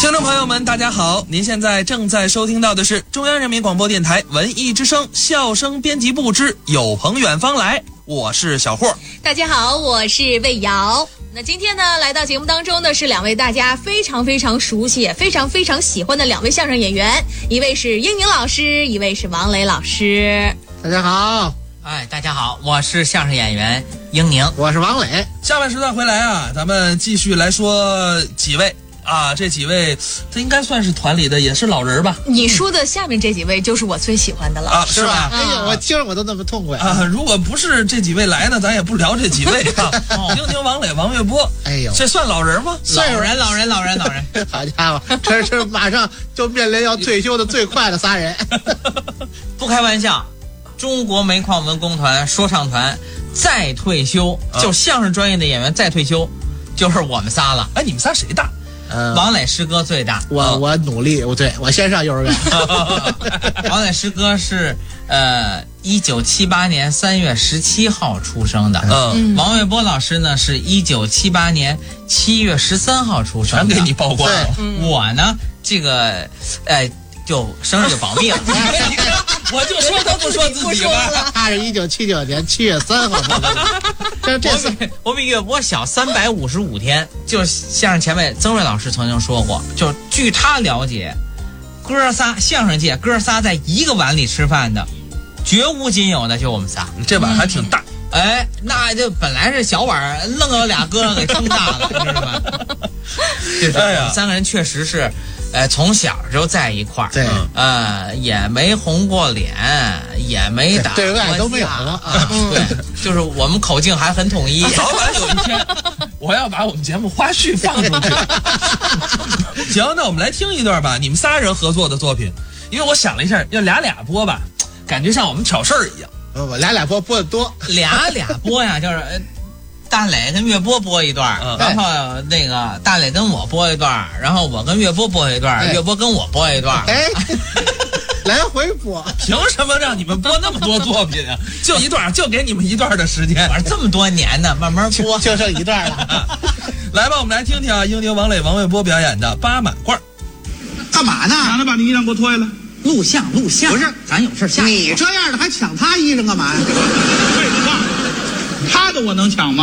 听众朋友们大家好，您现在正在收听到的是中央人民广播电台文艺之声笑声编辑部之有朋远方来，我是小霍。 大家好，我是魏瑶。那今天呢，来到节目当中的是两位大家非常熟悉也非常喜欢的两位相声演员，一位是英宁老师，一位是王磊老师。 大家好。 大家好，我是相声演员英宁， 我是王磊。 下半时段回来啊，咱们继续来说几位啊，这几位这应该算是团里的也是老人吧。 你说的下面这几位就是我最喜欢的了啊，是吧？ 哎呀，我听着我都那么痛快啊！如果不是这几位来呢，咱也不聊这几位啊。英宁、王磊、王月波， 哎呦， 这算老人吗？ 老人。 好家伙，这是马上就面临要退休的最快的仨人。 不开玩笑，中国煤矿文工团说唱团再退休，就相声专业的演员再退休，就是我们仨了。 哎，你们仨谁大？ 王磊师哥最大， 我努力，我先上幼儿园。 王磊师哥是1978年3月17号出生的。王月波老师呢是1978年7月13号出生的， 全给你曝光了。 我呢这个就生日就保密了。 我就说他不说自己吧。 他是1979年7月3号出生的。 我比月波小355天。就是相声前辈曾瑞老师曾经说过，就据他了解，哥仨相声界哥仨在一个碗里吃饭的，绝无仅有的就我们仨。 这碗还挺大。 哎，那就本来是小碗，愣有俩哥给撑大了，你知道吗？就是我们三个人确实是，从小就在一块儿， 对， 也没红过脸，也没打过架， 对外都没有对，就是我们口径还很统一。 早晚有一天，我要把我们节目花絮放出去。行，那我们来听一段吧，你们仨人合作的作品，因为我想了一下，要俩播吧，感觉像我们挑事儿一样。 我俩播的多， 俩播呀，就是大磊跟月波播一段，然后那个大磊跟我播一段，然后我跟月波播一段，月波跟我播一段， 来回播。 凭什么让你们播那么多作品啊？就一段，就给你们一段的时间。 玩这么多年呢，慢慢播， 就剩一段了。 来吧，我们来听听啊，英宁、王磊、王月波表演的《八马褂》。 干嘛呢？ 让他把你衣裳给我脱下来。 录像，不是， 咱有事下。 你这样的还抢他衣裳干嘛呀？ 废话，他的我能抢吗？